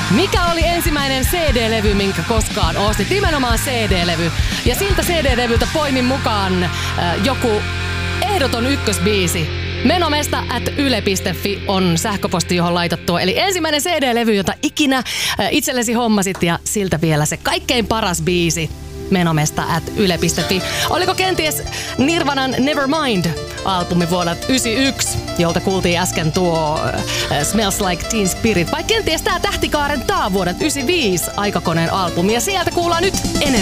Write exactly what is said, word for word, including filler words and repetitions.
Mikä oli ensimmäinen C D-levy, minkä koskaan ostit? Nimenomaan C D-levy. Ja siltä C D-levyltä poimin mukaan äh, joku ehdoton ykkösbiisi. Menomesta at yle piste fi on sähköposti, johon laitat tuo. Eli ensimmäinen C D-levy, jota ikinä äh, itsellesi hommasit, ja siltä vielä se kaikkein paras biisi. Menomesta at yle piste fi. Oliko kenties Nirvanan Nevermind-albumi vuodelta yhdeksänkymmentäyksi, jolta kuultiin äsken tuo uh, Smells Like Teen Spirit, vai kenties tää Tähtikaaren taa vuodelta yhdeksänkymmentäviisi aikakoneen albumi, ja sieltä kuullaan nyt enemmän.